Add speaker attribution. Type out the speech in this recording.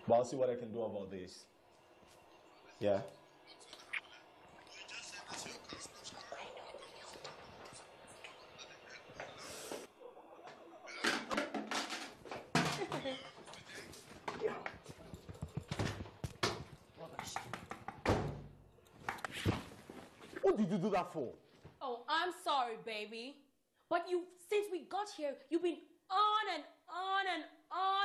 Speaker 1: But I'll see what I can do about this. Yeah. What did you do that for?
Speaker 2: Oh, I'm sorry, baby. But since we got here, you've been on and on and on